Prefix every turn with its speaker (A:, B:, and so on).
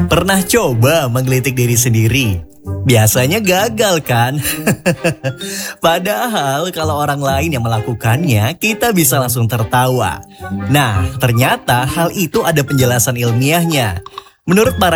A: Pernah coba menggelitik diri sendiri? Biasanya gagal kan? Padahal kalau orang lain yang melakukannya, kita bisa langsung tertawa. Nah, ternyata hal itu ada penjelasan ilmiahnya. Menurut para